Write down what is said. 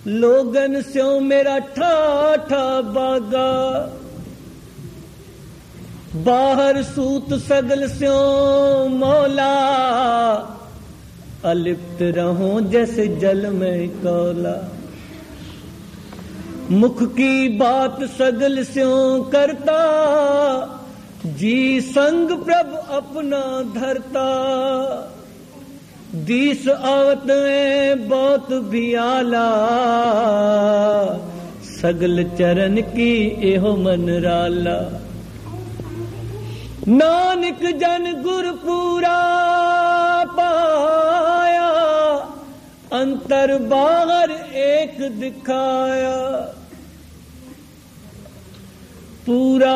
लोगन स्यों मेरा ठाठा बागा, बाहर सूत सगल स्यों मौला, अलिप्त रहूं जैसे जल में कोला। मुख की बात सगल स्यों करता, जी संग प्रभ अपना धरता। दीस आवत में बहुत भी आला, सगल चरण की एहो मन राला। नानक जन गुर पूरा पाया, अंतर बाहर एक दिखाया। पूरा